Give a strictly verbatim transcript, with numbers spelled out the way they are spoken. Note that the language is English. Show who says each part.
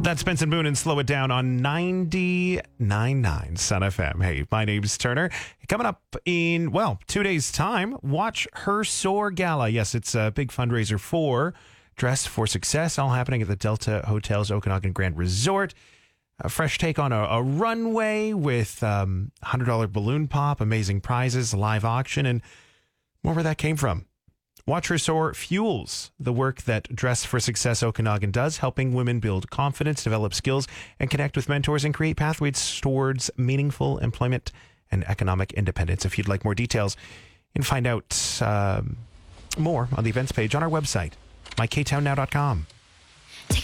Speaker 1: That's Benson Boone and Slow It Down on ninety-nine point nine Sun F M. Hey, my name's Turner. Coming up in, well, two days' time, watch Her Soar Gala. Yes, it's a big fundraiser for Dress for Success, all happening at the Delta Hotels Okanagan Grand Resort. A fresh take on a, a runway with um, one hundred dollars balloon pop, amazing prizes, live auction, and more where that came from. Watch Her Soar fuels the work that Dress for Success Okanagan does, helping women build confidence, develop skills, and connect with mentors and create pathways towards meaningful employment and economic independence. If you'd like more details, you can find out um, more on the events page on our website, my k town now dot com.